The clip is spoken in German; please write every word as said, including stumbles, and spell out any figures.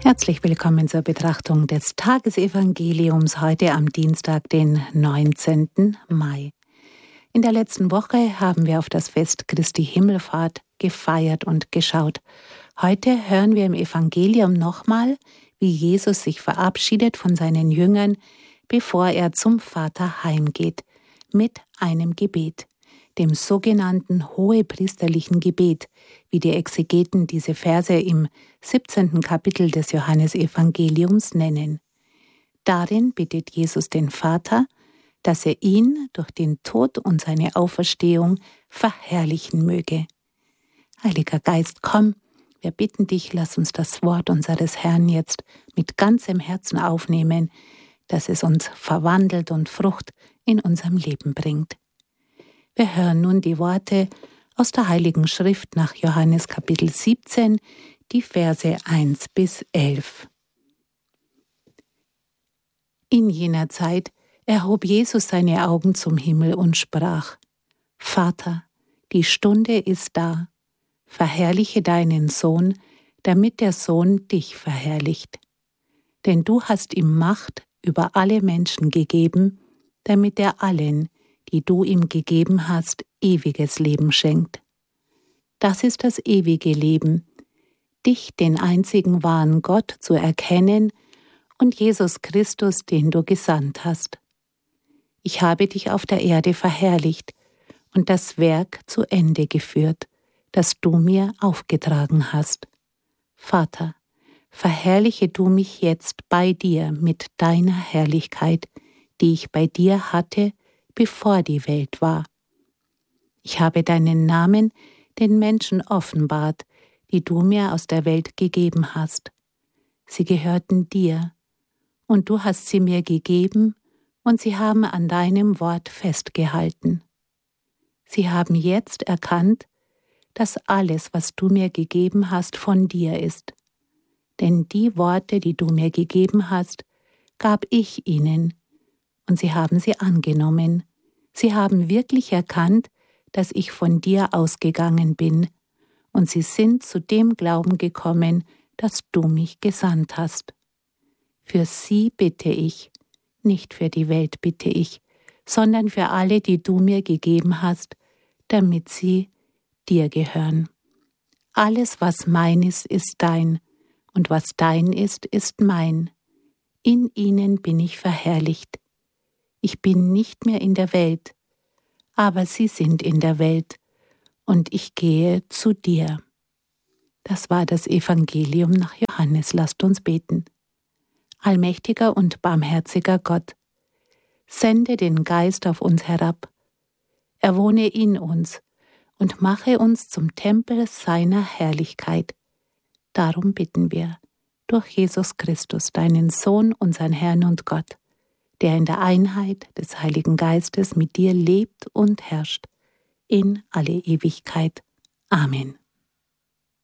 Herzlich willkommen zur Betrachtung des Tagesevangeliums heute am Dienstag, den neunzehnten Mai. In der letzten Woche haben wir auf das Fest Christi Himmelfahrt gefeiert und geschaut. Heute hören wir im Evangelium nochmal, wie Jesus sich verabschiedet von seinen Jüngern, bevor er zum Vater heimgeht, mit einem Gebet, dem sogenannten hohepriesterlichen Gebet, wie die Exegeten diese Verse im siebzehnten Kapitel des Johannesevangeliums nennen. Darin bittet Jesus den Vater, dass er ihn durch den Tod und seine Auferstehung verherrlichen möge. Heiliger Geist, komm, wir bitten dich, lass uns das Wort unseres Herrn jetzt mit ganzem Herzen aufnehmen, dass es uns verwandelt und Frucht in unserem Leben bringt. Wir hören nun die Worte aus der Heiligen Schrift nach Johannes Kapitel siebzehn, die Verse eins bis elf. In jener Zeit erhob Jesus seine Augen zum Himmel und sprach: Vater, die Stunde ist da, verherrliche deinen Sohn, damit der Sohn dich verherrlicht. Denn du hast ihm Macht über alle Menschen gegeben, damit er allen, die du ihm gegeben hast, ewiges Leben schenkt. Das ist das ewige Leben, dich, den einzigen wahren Gott, zu erkennen und Jesus Christus, den du gesandt hast. Ich habe dich auf der Erde verherrlicht und das Werk zu Ende geführt, das du mir aufgetragen hast. Vater, verherrliche du mich jetzt bei dir mit deiner Herrlichkeit, die ich bei dir hatte, bevor die Welt war. Ich habe deinen Namen den Menschen offenbart, die du mir aus der Welt gegeben hast. Sie gehörten dir, und du hast sie mir gegeben, und sie haben an deinem Wort festgehalten. Sie haben jetzt erkannt, dass alles, was du mir gegeben hast, von dir ist. Denn die Worte, die du mir gegeben hast, gab ich ihnen, und sie haben sie angenommen. Sie haben wirklich erkannt, dass ich von dir ausgegangen bin, und sie sind zu dem Glauben gekommen, dass du mich gesandt hast. Für sie bitte ich, nicht für die Welt bitte ich, sondern für alle, die du mir gegeben hast, damit sie dir gehören. Alles, was mein ist, ist dein, und was dein ist, ist mein. In ihnen bin ich verherrlicht. Ich bin nicht mehr in der Welt, aber sie sind in der Welt, und ich gehe zu dir. Das war das Evangelium nach Johannes. Lasst uns beten. Allmächtiger und barmherziger Gott, sende den Geist auf uns herab. Er wohne in uns und mache uns zum Tempel seiner Herrlichkeit. Darum bitten wir, durch Jesus Christus, deinen Sohn, unseren Herrn und Gott, der in der Einheit des Heiligen Geistes mit dir lebt und herrscht, in alle Ewigkeit. Amen.